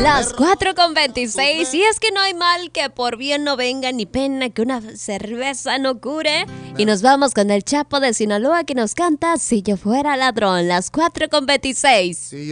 Las 4:26. Y es que no hay mal que por bien no venga, ni pena que una cerveza no cure. Y nos vamos con el Chapo de Sinaloa que nos canta Si yo fuera ladrón. Las 4:26.